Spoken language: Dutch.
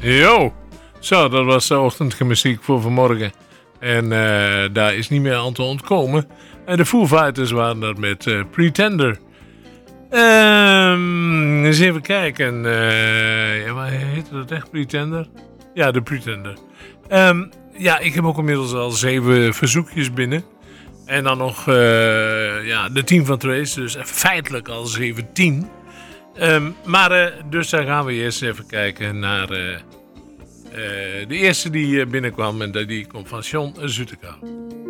Yo, zo, dat was de ochtendmuziek voor vanmorgen. En daar is niet meer aan te ontkomen. En de Foo Fighters waren dat met Pretender. Eens even kijken. Waar heette dat echt, Pretender? Ja, de Pretender. Ja, ik heb ook inmiddels al 7 verzoekjes binnen. En dan nog de 10 van Trace. Dus feitelijk al 17. Dus daar gaan we eerst even kijken naar de eerste die binnenkwam. En die komt van John Zutekou.